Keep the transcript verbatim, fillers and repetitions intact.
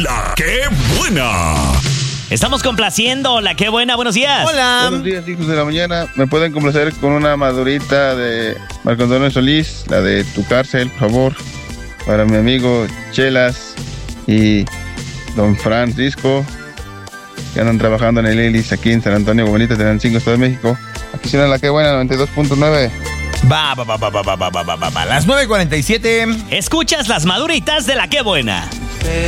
La Qué Buena. Estamos complaciendo La Qué Buena. Buenos días. Hola. Buenos días, hijos de la mañana. ¿Me pueden complacer con una madurita de Marco Antonio Solís? La de Tu Cárcel, por favor. Para mi amigo Chelas y don Francisco, que andan trabajando en el Ilis aquí en San Antonio, Bonita, Tenancingo, Estado de México. Aquí suena La Qué Buena, noventa y dos punto nueve. Va, va, va, va, va, va, va, va, va, va. Las nueve cuarenta y siete. Escuchas las maduritas de La Qué Buena.